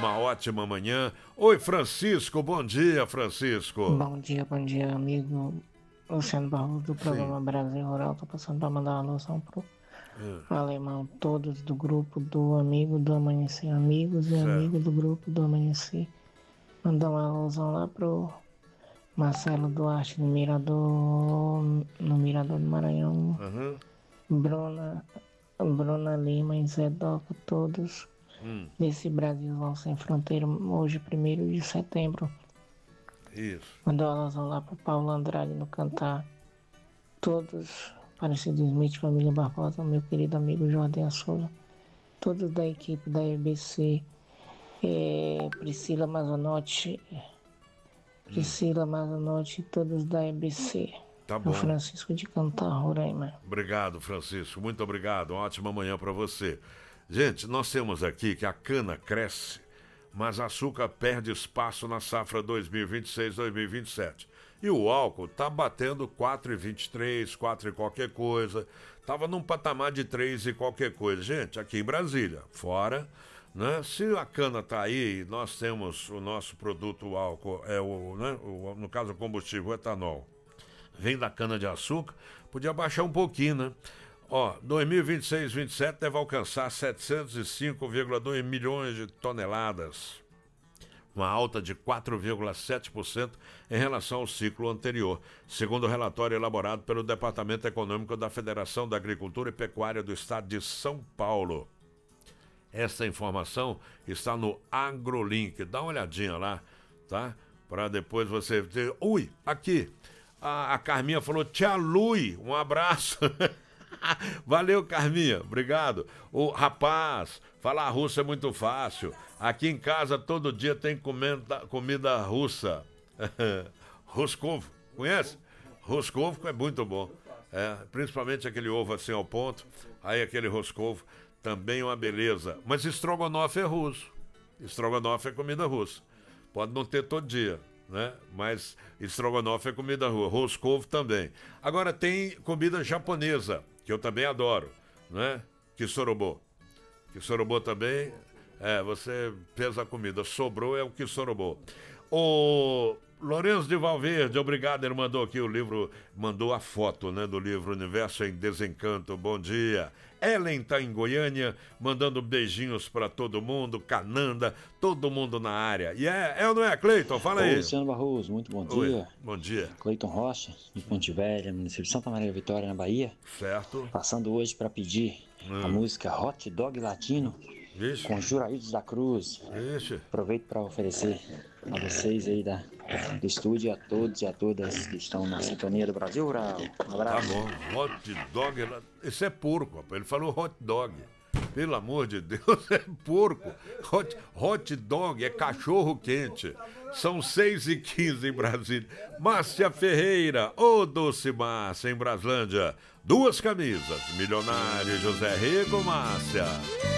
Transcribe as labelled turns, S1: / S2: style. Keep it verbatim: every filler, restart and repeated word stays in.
S1: uma ótima manhã. Oi, Francisco, bom dia, Francisco.
S2: Bom dia, bom dia, amigo Luciano Barroso do programa Sim. Brasil Rural. Tô passando para mandar uma alusão pro hum. alemão, todos do grupo do Amigo do Amanhecer, amigos e amigos do grupo do Amanhecer. Mandar uma alusão lá pro Marcelo Duarte no Mirador, no Mirador do Maranhão. Uhum. Bruna, Bruna Lima e Zé Doca, todos hum. desse Brasilzão sem fronteira, hoje, primeiro de setembro.
S1: Isso.
S2: Mandou uma alusão lá pro Paulo Andrade no Cantar. Todos, Parecido Smith, família Barbosa, meu querido amigo Jordan Souza. Todos da equipe da E B C. É, Priscila Mazonotti. Priscila hum. Mazonotti, todos da E B C.
S1: Tá bom.
S2: O Francisco de Cantar, Roraima.
S1: Obrigado, Francisco. Muito obrigado. Uma ótima manhã para você. Gente, nós temos aqui que a cana cresce, mas a açúcar perde espaço na safra dois mil e vinte e seis, dois mil e vinte e sete. E o álcool tá batendo quatro e vinte e três, quatro e qualquer coisa. Tava num patamar de três e qualquer coisa. Gente, aqui em Brasília, fora, né? Se a cana tá aí, nós temos o nosso produto o álcool, é o, né? o, no caso o combustível, o etanol. Vem da cana-de-açúcar, podia baixar um pouquinho, né? Ó, dois mil e vinte e seis, vinte e sete deve alcançar setecentos e cinco vírgula dois milhões de toneladas, uma alta de quatro vírgula sete por cento em relação ao ciclo anterior, segundo o relatório elaborado pelo Departamento Econômico da Federação da Agricultura e Pecuária do Estado de São Paulo. Essa informação está no AgroLink, dá uma olhadinha lá, tá? Para depois você ter... Ui, aqui... A, a Carminha falou, tia Lui, um abraço. Valeu, Carminha, obrigado. O rapaz, falar russo é muito fácil. Aqui em casa todo dia tem comida, comida russa. Roscovo, conhece? Roscovo é muito bom. É, principalmente aquele ovo assim ao ponto. Aí aquele roscovo também é uma beleza. Mas estrogonofe é russo. Estrogonofe é comida russa. Pode não ter todo dia, né? Mas estrogonofe é comida rua, roscovo também. Agora tem comida japonesa, que eu também adoro, né? Kisorobô. Kisorobô também, é, você fez a comida, sobrou é o Kisorobô. O Lourenço de Valverde, obrigado, ele mandou aqui o livro, mandou a foto, né, do livro Universo em Desencanto, bom dia. Ellen tá em Goiânia, mandando beijinhos pra todo mundo, Cananda, todo mundo na área. E é, é ou não é, Cleiton? Fala aí.
S3: Oi, Luciano Barroso, muito bom
S1: Oi,
S3: dia.
S1: bom dia.
S3: Cleiton Rocha, de Ponte Velha, município de Santa Maria da Vitória, na Bahia.
S1: Certo.
S3: Passando hoje para pedir hum. a música Hot Dog Latino, Vixe. com Juraídos da Cruz.
S1: Vixe.
S3: Aproveito para oferecer a vocês aí da, do estúdio, a todos e a todas que estão na sintonia do Brasil Rural. Um abraço.
S1: Tá bom, Hot Dog, esse é porco, rapaz. Ele falou hot dog. Pelo amor de Deus, é porco. Hot, hot dog é cachorro quente. São seis e quinze em Brasília. Márcia Ferreira, ô doce Márcia, em Braslândia. Duas camisas, Milionário José Rico, Márcia.